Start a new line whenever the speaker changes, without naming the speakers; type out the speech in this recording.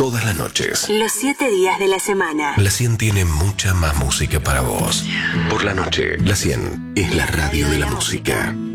todas las noches.
Los 7 días de la semana.
La 100 tiene mucha más música para vos. Por la noche, la 100 es la radio de la música.